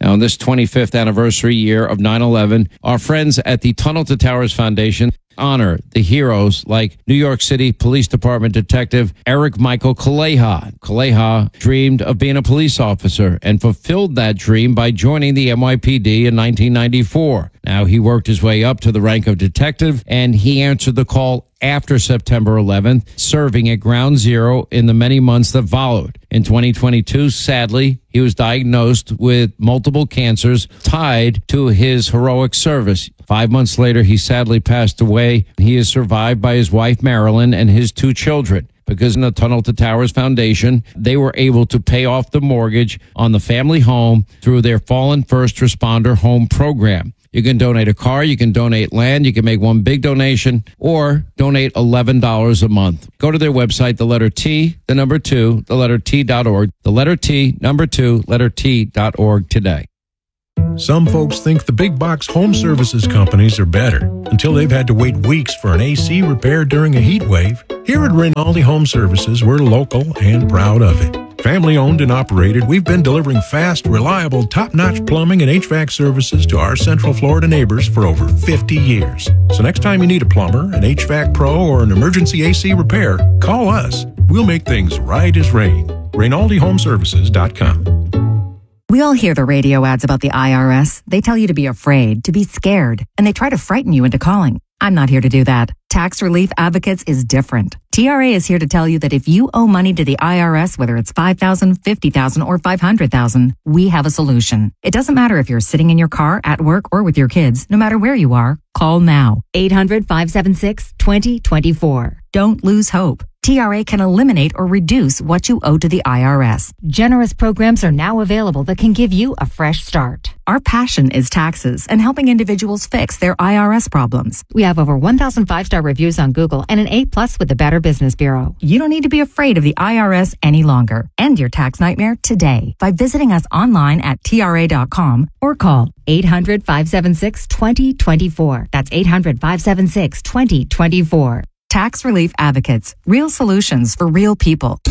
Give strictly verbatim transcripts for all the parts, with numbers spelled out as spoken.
Now, on this twenty-fifth anniversary year of nine eleven, our friends at the Tunnel to Towers Foundation honor the heroes like New York City Police Department Detective Eric Michael Kaleha. Kaleha dreamed of being a police officer and fulfilled that dream by joining the N Y P D in nineteen ninety-four. Now, he worked his way up to the rank of detective, and he answered the call after September eleventh, serving at Ground Zero in the many months that followed. In twenty twenty-two, sadly, he was diagnosed with multiple cancers tied to his heroic service. Five months later, he sadly passed away. He is survived by his wife, Marilyn, and his two children. Because in the Tunnel to Towers Foundation, they were able to pay off the mortgage on the family home through their Fallen First Responder Home Program. You can donate a car, you can donate land, you can make one big donation, or donate eleven dollars a month. Go to their website, the letter T, the number two, the letter T dot org, the letter T, number two, letter T dot org today. Some folks think the big box home services companies are better until they've had to wait weeks for an A C repair during a heat wave. Here at Rinaldi Home Services, we're local and proud of it. Family owned and operated, we've been delivering fast, reliable, top-notch plumbing and H V A C services to our Central Florida neighbors for over fifty years. So next time you need a plumber, an H V A C pro, or an emergency A C repair, call us. We'll make things right as rain. Rinaldi Home Services dot com. We all hear the radio ads about the I R S. They tell you to be afraid, to be scared, and they try to frighten you into calling. I'm not here to do that. Tax Relief Advocates is different. T R A is here to tell you that if you owe money to the I R S, whether it's five thousand dollars, fifty thousand dollars, or five hundred thousand dollars, we have a solution. It doesn't matter if you're sitting in your car, at work, or with your kids. No matter where you are, call now. eight hundred, five seven six, two zero two four. Don't lose hope. T R A can eliminate or reduce what you owe to the I R S. Generous programs are now available that can give you a fresh start. Our passion is taxes and helping individuals fix their I R S problems. We have over one thousand five-star reviews on Google and an A plus with the Better Business Bureau. You don't need to be afraid of the I R S any longer. End your tax nightmare today by visiting us online at T R A dot com or call eight hundred, five seven six, two zero two four. That's eight hundred, five seven six, two zero two four. Tax Relief Advocates. Real solutions for real people.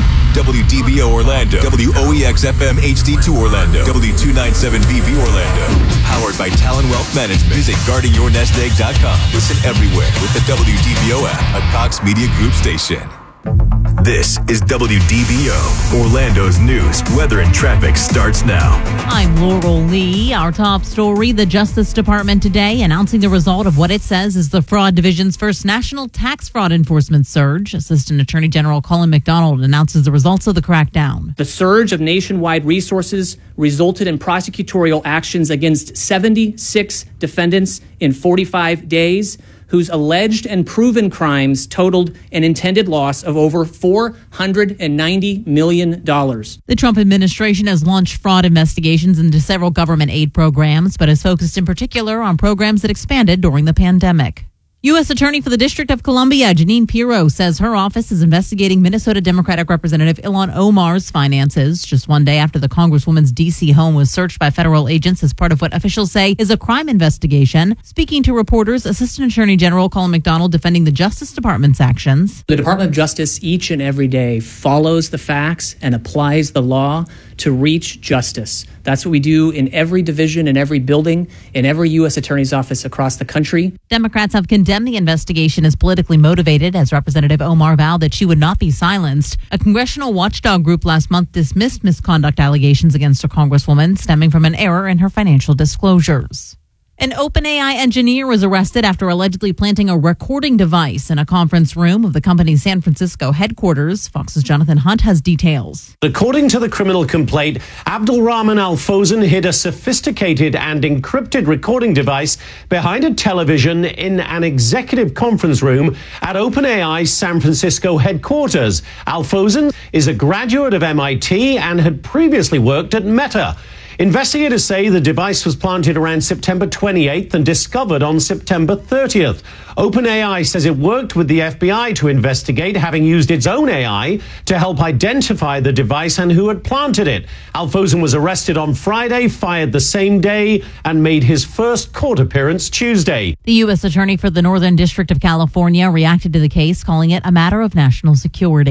W D B O Orlando. W O E X F M H D two Orlando. W two ninety-seven V B Orlando. Powered by Talon Wealth Management. Visit guarding your nest egg dot com. Listen everywhere with the W D B O app, a Cox Media Group station. This is W D B O, Orlando's news, weather, and traffic starts now. I'm Laurel Lee. Our top story, the Justice Department today announcing the result of what it says is the Fraud Division's first national tax fraud enforcement surge. Assistant Attorney General Colin McDonald announces the results of the crackdown. The surge of nationwide resources resulted in prosecutorial actions against seventy-six defendants in forty-five days. Whose alleged and proven crimes totaled an intended loss of over four hundred ninety million dollars. The Trump administration has launched fraud investigations into several government aid programs, but has focused in particular on programs that expanded during the pandemic. U S. Attorney for the District of Columbia, Jeanine Pirro, says her office is investigating Minnesota Democratic Representative Ilhan Omar's finances just one day after the Congresswoman's D C home was searched by federal agents as part of what officials say is a crime investigation. Speaking to reporters, Assistant Attorney General Colin McDonald defending the Justice Department's actions. The Department of Justice each and every day follows the facts and applies the law to reach justice. That's what we do in every division, in every building, in every U S attorney's office across the country. Democrats have condemned the investigation as politically motivated as Representative Omar vowed that she would not be silenced. A congressional watchdog group last month dismissed misconduct allegations against a congresswoman stemming from an error in her financial disclosures. An OpenAI engineer was arrested after allegedly planting a recording device in a conference room of the company's San Francisco headquarters. Fox's Jonathan Hunt has details. According to the criminal complaint, Abdulrahman Al-Fawzan hid a sophisticated and encrypted recording device behind a television in an executive conference room at OpenAI's San Francisco headquarters. Al-Fawzan is a graduate of M I T and had previously worked at Meta. Investigators say the device was planted around September twenty-eighth and discovered on September thirtieth. OpenAI says it worked with the F B I to investigate, having used its own A I to help identify the device and who had planted it. Al-Fawzan was arrested on Friday, fired the same day, and made his first court appearance Tuesday. The U S. Attorney for the Northern District of California reacted to the case, calling it a matter of national security.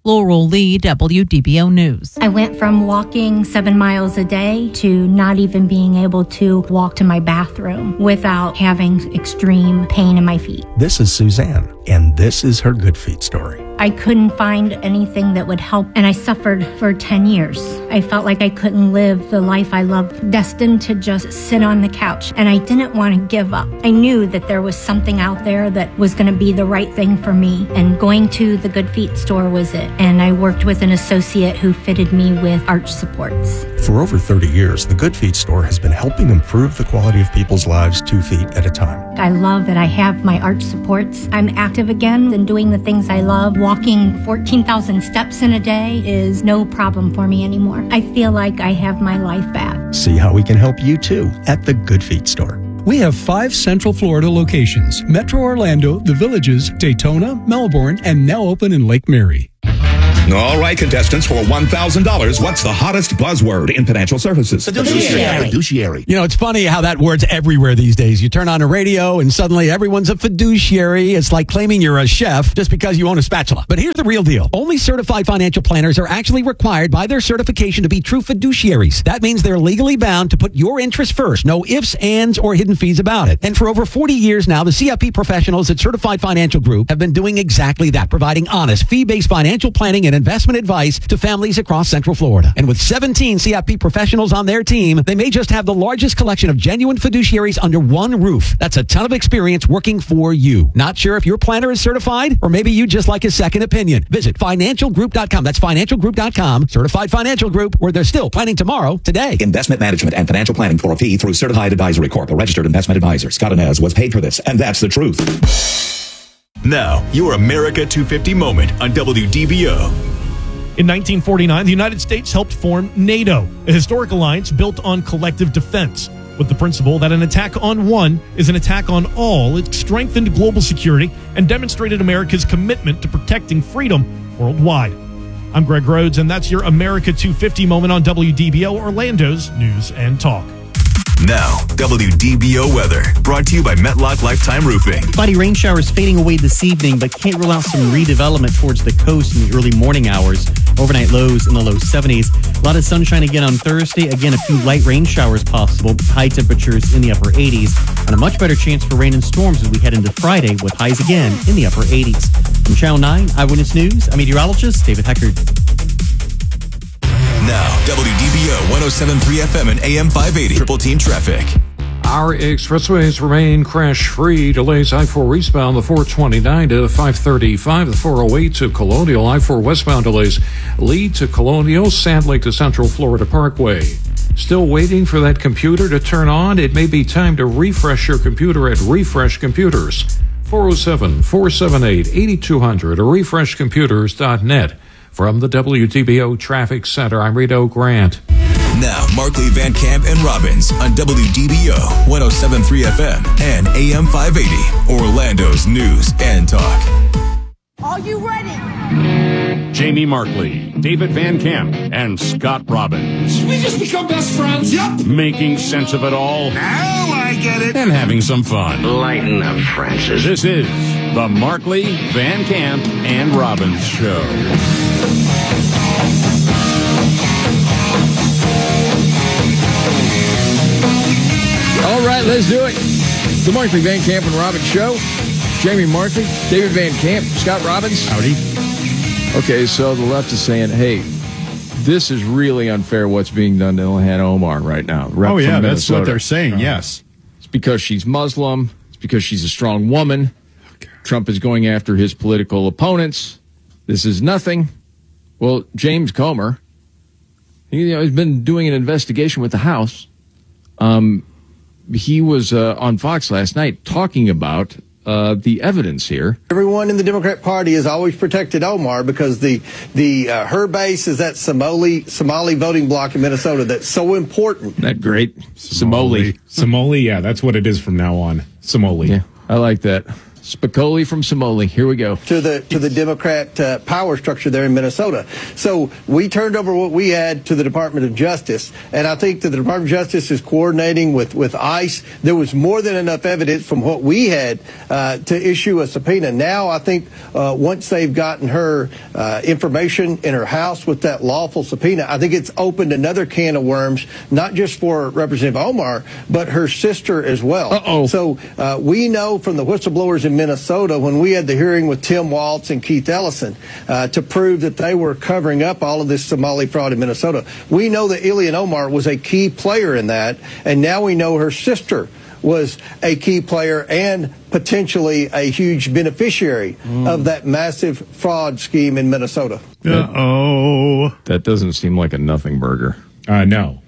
Laurel Lee, W D B O News. I went from walking seven miles a day to not even being able to walk to my bathroom without having extreme pain in my feet. This is Suzanne, and this is her Good Feet story. I couldn't find anything that would help, and I suffered for ten years. I felt like I couldn't live the life I loved, destined to just sit on the couch, and I didn't want to give up. I knew that there was something out there that was going to be the right thing for me, and going to the Good Feet store was it. And I worked with an associate who fitted me with arch supports. For over thirty years, the Good Feet store has been helping improve the quality of people's lives two feet at a time. I love that I have my arch supports. I'm active again and doing the things I love. Walking fourteen thousand steps in a day is no problem for me anymore. I feel like I have my life back. See how we can help you too at the Good Feet store. We have five Central Florida locations: Metro Orlando, The Villages, Daytona, Melbourne, and now open in Lake Mary. All right, contestants, for one thousand dollars, what's the hottest buzzword in financial services? Fiduciary. Fiduciary. You know, it's funny how that word's everywhere these days. You turn on a radio and suddenly everyone's a fiduciary. It's like claiming you're a chef just because you own a spatula. But here's the real deal. Only certified financial planners are actually required by their certification to be true fiduciaries. That means they're legally bound to put your interests first. No ifs, ands, or hidden fees about it. And for over forty years now, the C F P professionals at Certified Financial Group have been doing exactly that, providing honest, fee-based financial planning and investment advice to families across Central Florida. And with seventeen C F P professionals on their team, they may just have the largest collection of genuine fiduciaries under one roof. That's a ton of experience working for you. Not sure if your planner is certified, or maybe you just like a second opinion. Visit financial group dot com. That's financial group dot com. Certified Financial Group, where they're still planning tomorrow, today. Investment management and financial planning for a fee through Certified Advisory Corp, a registered investment advisor. Scott Inez was paid for this, and that's the truth. Now, your America two fifty moment on W D B O. In nineteen forty-nine, the United States helped form NATO, a historic alliance built on collective defense. With the principle that an attack on one is an attack on all, it strengthened global security and demonstrated America's commitment to protecting freedom worldwide. I'm Greg Rhodes, and that's your America two fifty moment on W D B O, Orlando's News and Talk. Now, W D B O weather, brought to you by Metlock Lifetime Roofing. Spotty rain showers fading away this evening, but can't rule out some redevelopment towards the coast in the early morning hours. Overnight lows in the low seventies. A lot of sunshine again on Thursday. Again, a few light rain showers possible. High temperatures in the upper eighties. And a much better chance for rain and storms as we head into Friday, with highs again in the upper eighties. From Channel nine Eyewitness News, I'm meteorologist David Heckard. Now, W D B O one oh seven point three F M and A M five eighty. Triple Team Traffic. Our expressways remain crash-free. Delays I four eastbound, the four twenty-nine to five thirty-five, the four oh eight to Colonial. I four westbound delays lead to Colonial, Sand Lake to Central Florida Parkway. Still waiting for that computer to turn on? It may be time to refresh your computer at Refresh Computers. four oh seven, four seven eight, eight two hundred or refresh computers dot net. From the W D B O Traffic Center, I'm Rito Grant. Now, Markley, Van Camp, and Robbins on W D B O one oh seven point three F M and A M five eighty, Orlando's News and Talk. Are you ready? Jamie Markley, David Van Camp, and Scott Robbins. We just become best friends. Yep. Making sense of it all. Now I get it. And having some fun. Lighten up, Francis. This is the Markley, Van Camp, and Robbins Show. All right, let's do it. The Markley, Van Camp, and Robbins Show. Jamie Markley, David Van Camp, Scott Robbins. Howdy. Okay, so the left is saying, hey, this is really unfair what's being done to Ilhan Omar right now. Oh, yeah, that's what they're saying, uh, yes. It's because she's Muslim. It's because she's a strong woman. Okay. Trump is going after his political opponents. This is nothing. Well, James Comer, he, you know, he's been doing an investigation with the House. Um, he was uh, on Fox last night talking about uh, the evidence here. Everyone in the Democrat Party has always protected Omar because the the uh, her base is that Somali Somali voting bloc in Minnesota that's so important. Isn't that great? Somali. Somali, yeah, that's what it is from now on. Somali. Yeah, I like that. Spicoli from Somali. Here we go. To the to the Democrat uh, power structure there in Minnesota. So we turned over what we had to the Department of Justice, and I think that the Department of Justice is coordinating with, with ICE. There was more than enough evidence from what we had uh, to issue a subpoena. Now I think uh, once they've gotten her uh, information in her house with that lawful subpoena, I think it's opened another can of worms, not just for Representative Omar, but her sister as well. Uh-oh. So uh, we know from the whistleblowers in Minnesota, when we had the hearing with Tim Waltz and Keith Ellison uh, to prove that they were covering up all of this Somali fraud in Minnesota, we know that Ilhan Omar was a key player in that, and now we know her sister was a key player and potentially a huge beneficiary mm. of that massive fraud scheme in Minnesota. Uh-oh. That doesn't seem like a nothing burger. Uh, no.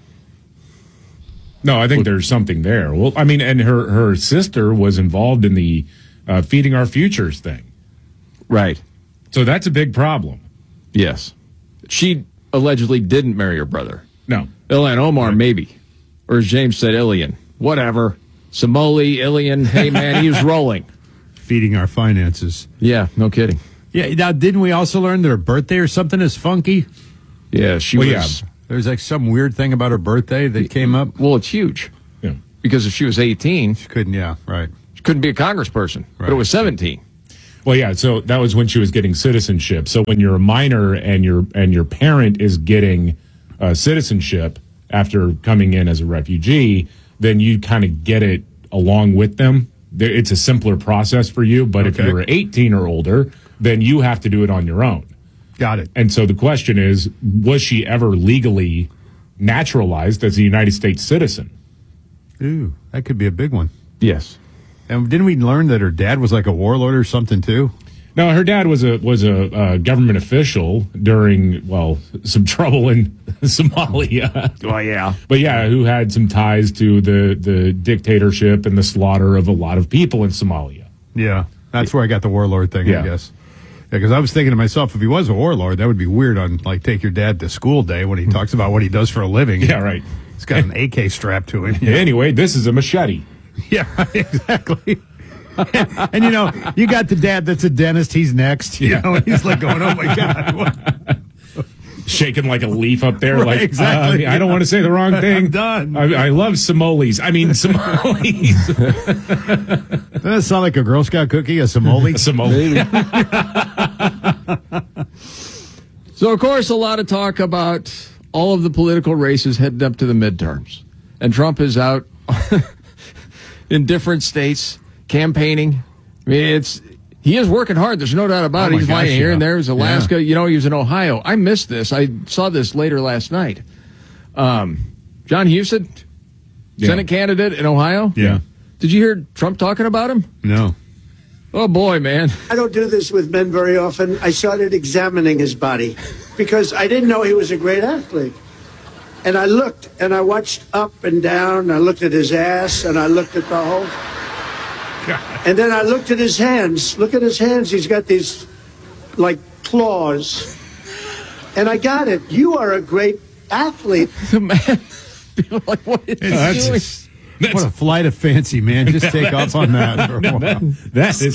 No, I think there's something there. Well, I mean, and her, her sister was involved in the uh, Feeding Our Futures thing. Right. So that's a big problem. Yes. She allegedly didn't marry her brother. No. Ilhan Omar, maybe. Or as James said, Ilhan. Whatever. Somali, Ilhan. Hey, man, he was rolling. Feeding our finances. Yeah, no kidding. Yeah, now, didn't we also learn that her birthday or something is funky? Yeah, she well, was... Yeah. There's like some weird thing about her birthday that came up. Well, it's huge. Yeah. Because if she was eighteen... She couldn't, yeah, right. She couldn't be a congressperson. Right. But it was seventeen. Well, yeah, so that was when she was getting citizenship. So when you're a minor and your and your parent is getting uh, citizenship after coming in as a refugee, then you kind of get it along with them. It's a simpler process for you. But okay. if you're eighteen or older, then you have to do it on your own. Got it. And so the question is, was she ever legally naturalized as a United States citizen? Ooh, that could be a big one. Yes. And didn't we learn that her dad was like a warlord or something too? No, her dad was a was a uh, government official during, well, some trouble in Somalia. Well, yeah. But yeah, who had some ties to the, the dictatorship and the slaughter of a lot of people in Somalia. Yeah, that's where I got the warlord thing, yeah. I guess. Yeah, because I was thinking to myself, if he was a warlord, that would be weird on, like, Take Your Dad to School Day when he talks about what he does for a living. Yeah, right. He's got an A K strapped to him. Yeah. Anyway, this is a machete. Yeah, exactly. And, you know, you got the dad that's a dentist. He's next. You yeah. know, he's like going, oh, my God. What? Shaking like a leaf up there. Right, like, exactly. Uh, I don't want to say the wrong thing. I'm done. I, I love Somalis. I mean, Somalis. Doesn't that sound like a Girl Scout cookie, a Somali? A Somali. So, of course, a lot of talk about all of the political races heading up to the midterms. And Trump is out in different states campaigning. I mean, it's... He is working hard. There's no doubt about oh it. He's flying gosh, here yeah. and there. He's Alaska. Yeah. You know, he was in Ohio. I missed this. I saw this later last night. Um, John Huston, yeah. Senate candidate in Ohio. Yeah. Did you hear Trump talking about him? No. Oh, boy, man. I don't do this with men very often. I started examining his body because I didn't know he was a great athlete. And I looked, and I watched up and down. I looked at his ass, and I looked at the whole... God. And then I looked at his hands. Look at his hands. He's got these, like, claws. And I got it. You are a great athlete. Man, like, what is he doing? Just, what a flight of fancy, man. Just take off on that for a while. That, that is,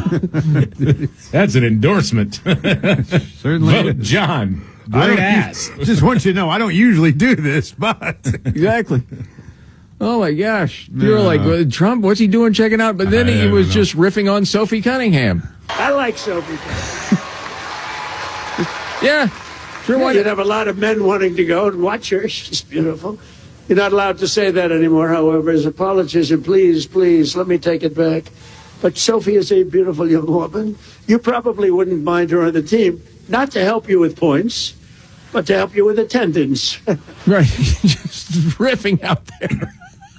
Scott! That's an endorsement. Certainly. Vote John. Great ass. Just want you to know, I don't usually do this, but... Exactly. Oh, my gosh. You were like, well, Trump, what's he doing checking out? But then I he was know. just riffing on Sophie Cunningham. I like Sophie Cunningham. Yeah. Sure. Yeah, you'd have a lot of men wanting to go and watch her. She's beautiful. You're not allowed to say that anymore, however. As a politician, please, please, let me take it back. But Sophie is a beautiful young woman. You probably wouldn't mind her on the team, not to help you with points, but to help you with attendance. Right. Just riffing out there.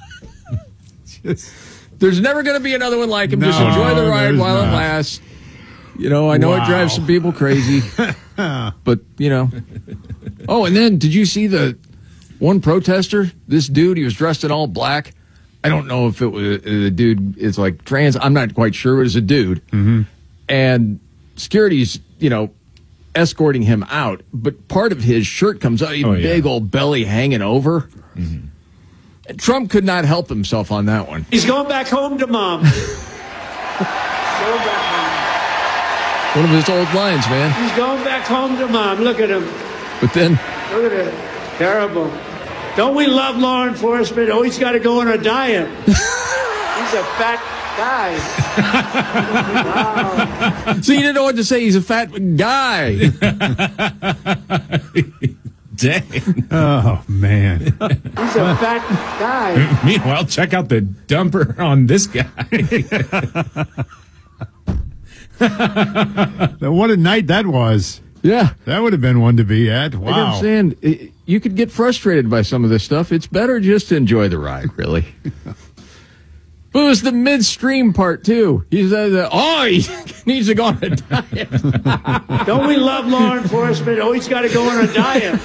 Just, there's never going to be another one like him. No, just enjoy the ride while not. it lasts. You know, I know wow. it drives some people crazy, but, you know. Oh, and then did you see the one protester? This dude, he was dressed in all black. I don't know if it was the dude is like trans. I'm not quite sure. It was a dude. Mm-hmm. And security's, you know, escorting him out. But part of his shirt comes out, oh, big yeah. old belly hanging over. Mm-hmm. Trump could not help himself on that one. He's going back home to mom. Going back home. One of his old lines, man. He's going back home to mom. Look at him. But then, Look at it. Terrible. Don't we love law enforcement? Oh, he's got to go on a diet. He's a fat guy. Wow. so you didn't know what to say. He's a fat guy. Dang. Oh, man. He's a fat guy. Meanwhile, check out the dumper on this guy. What a night that was. Yeah. That would have been one to be at. Like Wow. I'm saying, it- you could get frustrated by some of this stuff. It's better just to enjoy the ride, really. But it was the midstream part, too. He said, uh, oh, he needs to go on a diet. Don't we love law enforcement? Oh, he's got to go on a diet.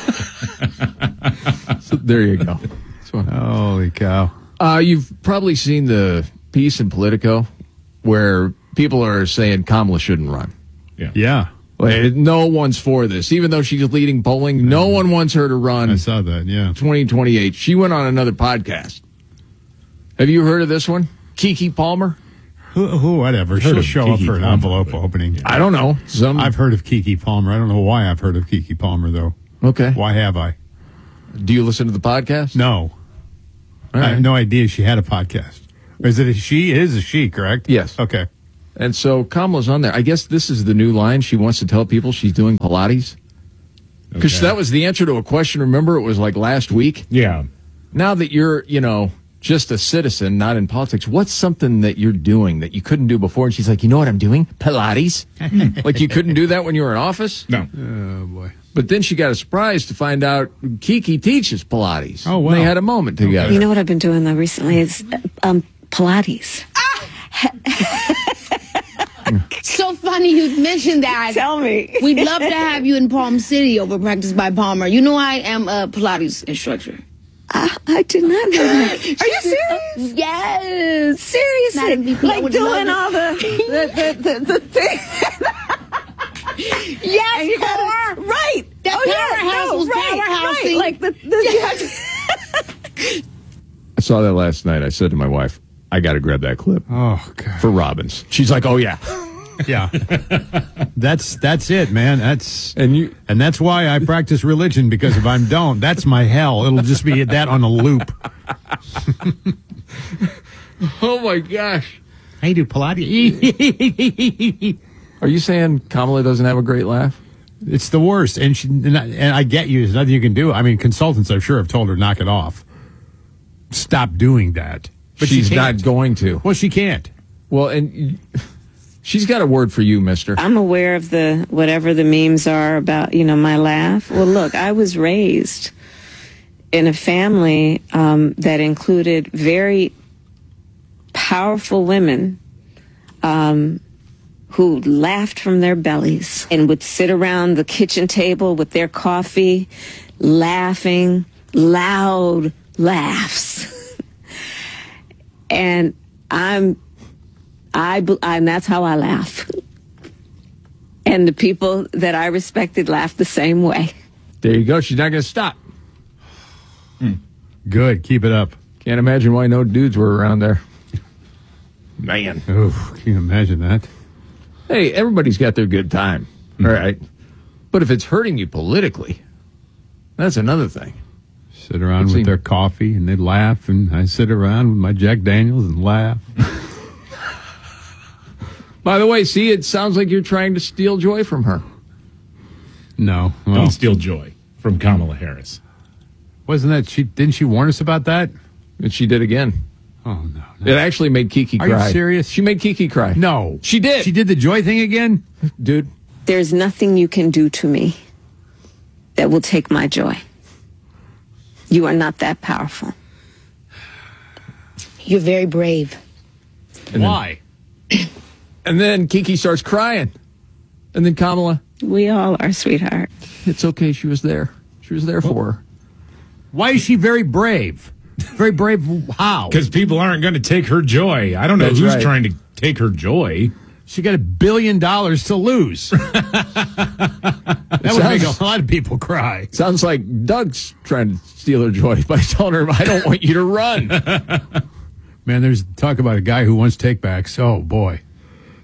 So there you go. So, Holy cow. uh, you've probably seen the piece in Politico where people are saying Kamala shouldn't run. Yeah. Yeah. Like, no one's for this. Even though she's leading polling, no one wants her to run. I saw that, yeah. twenty twenty-eight. She went on another podcast. Have you heard of this one? Kiki Palmer? Who, who whatever. Heard She'll of show Kiki up for an Palmer, envelope but- opening. I don't know. Some I've heard of Kiki Palmer. I don't know why I've heard of Kiki Palmer, though. Okay. Why have I? Do you listen to the podcast? No. All I right. have no idea she had a podcast. Is it a she? It is a she, correct? Yes. Okay. And so Kamala's on there. I guess this is the new line. She wants to tell people she's doing Pilates. Because Okay. that was the answer to a question. Remember, it was like last week. Yeah. Now that you're, you know, just a citizen, not in politics, what's something that you're doing that you couldn't do before? And she's like, you know what I'm doing? Pilates. Like you couldn't do that when you were in office? No. Oh, boy. But then she got a surprise to find out Kiki teaches Pilates. Oh, wow. And they had a moment together. You know what I've been doing though recently is um, Pilates. So funny you mentioned that. Tell me. We'd love to have you in Palm City over Practice by Palmer. You know I am a Pilates instructor. I, I did not know that. Are you serious? Yes. Seriously? Madam V P, I Like would doing love all the the the, the, the thing. Yes, And you Cora. gotta- right. That Oh, yeah, powerhouse no, was right, powerhousing. right. Like the, the you have to- I saw that last night. I said to my wife, I got to grab that clip Oh, God. for Robbins. She's like, oh, yeah. Yeah. that's that's it, man. That's And you and that's why I practice religion, because if I don't, that's my hell. It'll just be that on a loop. Oh, my gosh. I do Pilates. Are you saying Kamala doesn't have a great laugh? It's the worst, and she, and I, and I get you. There's nothing you can do. I mean, consultants, I'm sure, have told her knock it off. Stop doing that. But she she's can't. not going to. Well, she can't. Well, and she's got a word for you, mister. I'm aware of the whatever the memes are about, you know, my laugh. Well, look, I was raised in a family um, that included very powerful women um, who laughed from their bellies and would sit around the kitchen table with their coffee, laughing, loud laughs. And I'm, I, be- and that's how I laugh. And the people that I respected laughed the same way. There you go. She's not going to stop. Good. Keep it up. Can't imagine why no dudes were around there. Man. Oof, can you imagine that? Hey, everybody's got their good time. All right. But if it's hurting you politically, that's another thing. Sit around Let's with see. their coffee and they laugh, and I sit around with my Jack Daniels and laugh. By the way, see, it sounds like you're trying to steal joy from her. No, well, Don't steal joy from Kamala Harris. wasn't that she? Didn't she warn us about that? And she did again. Oh no! It actually made Kiki Are cry. you serious? She made Kiki cry. No, She did. She did the joy thing again. Dude, There's nothing you can do to me that will take my joy. You are not that powerful. You're very brave. And Why? Then, and then Kiki starts crying. And then Kamala, We all are, sweetheart. it's okay. She was there. She was there for her. Why is she very brave? Very brave. How? Because people aren't going to take her joy. I don't know That's who's right. trying to take her joy. She got a billion dollars to lose. That would make a lot of people cry. Sounds like Doug's trying to steal her joy by telling her, I don't want you to run. Man, there's talk about a guy who wants takebacks. Oh boy.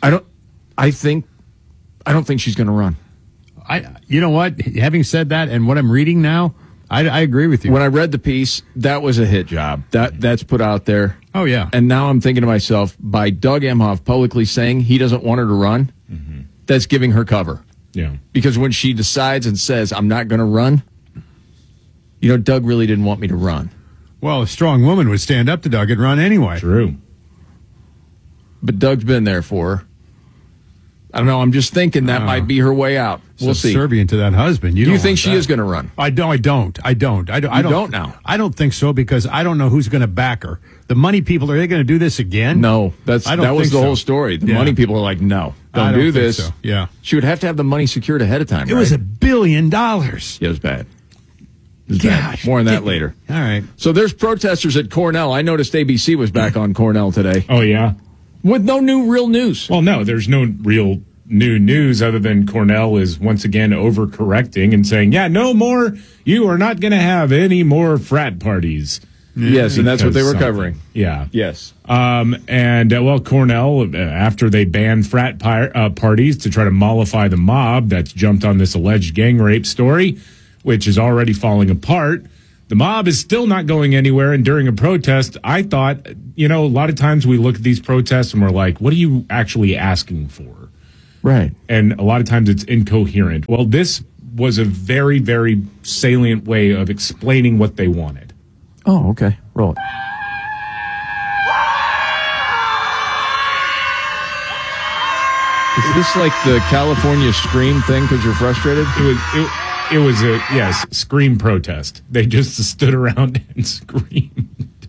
I don't. I think. I don't think she's going to run. I. You know what? Having said that, and what I'm reading now, I, I agree with you. When I read the piece, that was a hit job. That that's put out there. Oh yeah. And now I'm thinking to myself, by Doug Emhoff publicly saying he doesn't want her to run, mm-hmm. that's giving her cover. Yeah. Because when she decides and says, I'm not going to run, you know, Doug really didn't want me to run. Well, a strong woman would stand up to Doug and run anyway. True. But Doug's been there for her. I don't know. I'm just thinking that uh, might be her way out. We'll see. Subservient to that husband. You Do you don't think want she that. is going to run? I don't. I don't. I don't. I don't. I don't, don't now. I don't think so because I don't know who's going to back her. The money people, are they going to do this again? No. That's I don't that was think the so. whole story. The Yeah. money people are like, no, don't, I don't do think this. so. Yeah. She would have to have the money secured ahead of time. It right? was a billion dollars. Yeah, it was bad. It was Gosh. bad. More on that later. All right. So there's protesters at Cornell. I noticed A B C was back on Cornell today. Oh, yeah? With no new real news. Well, no, there's no real new news other than Cornell is once again overcorrecting and saying, yeah, no more. You are not going to have any more frat parties. Yes, and that's what they were Something. covering. Yeah. Yes. Um, and, uh, well, Cornell, uh, after they banned frat pi- uh, parties to try to mollify the mob that's jumped on this alleged gang rape story, which is already falling apart, the mob is still not going anywhere. And during a protest, I thought, you know, a lot of times we look at these protests and we're like, what are you actually asking for? Right. And a lot of times it's incoherent. Well, this was a very, very salient way of explaining what they wanted. Oh, okay. Roll it. Is this like the California Scream thing because you're frustrated? It was, it, it was a, yes, scream protest. They just stood around and screamed.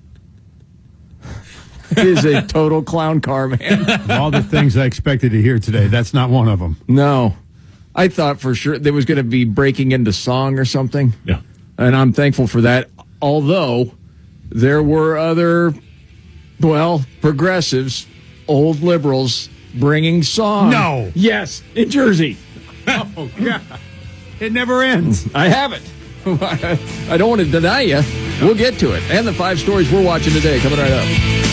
It is a total clown car, man. Of all the things I expected to hear today, that's not one of them. No. I thought for sure there was going to be breaking into song or something. Yeah. And I'm thankful for that. Although there were other, well, progressives, old liberals bringing song. No. Yes, in Jersey. Oh, God. It never ends. I haven't. I don't want to deny you. We'll get to it. And the five stories we're watching today coming right up.